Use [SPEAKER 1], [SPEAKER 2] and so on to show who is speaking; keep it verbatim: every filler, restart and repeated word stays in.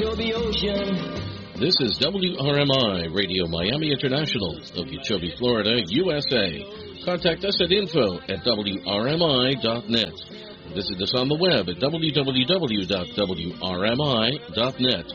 [SPEAKER 1] Okeechobee Ocean.
[SPEAKER 2] This is W R M I Radio Miami International, Okeechobee, Florida, U S A. Contact us at info at W R M I dot net. Visit us on the web at w w w dot w r m i dot net.